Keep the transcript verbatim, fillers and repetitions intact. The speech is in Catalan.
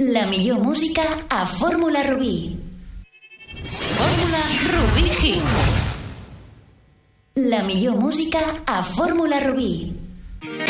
La millor música a Fórmula Rubí. Fórmula Rubí Hits. La millor música a Fórmula Rubí.